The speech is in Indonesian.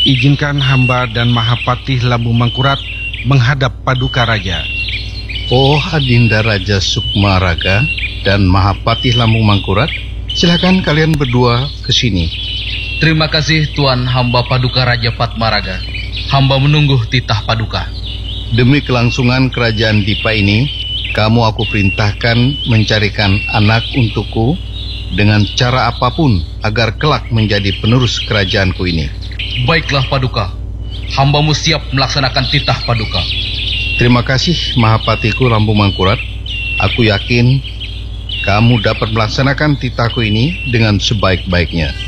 Izinkan hamba dan Mahapatih Lambung Mangkurat menghadap Paduka Raja. Oh Adinda Raja Sukmaraga dan Mahapatih Lambung Mangkurat, silakan kalian berdua ke sini. Terima kasih Tuan hamba Paduka Raja Patmaraga. Hamba menunggu titah Paduka. Demi kelangsungan kerajaan Dipa ini, kamu aku perintahkan mencarikan anak untukku dengan cara apapun agar kelak menjadi penerus kerajaanku ini. Baiklah Paduka, hambamu siap melaksanakan titah Paduka. Terima kasih Mahapatiku Lambung Mangkurat. Aku yakin kamu dapat melaksanakan titahku ini dengan sebaik-baiknya.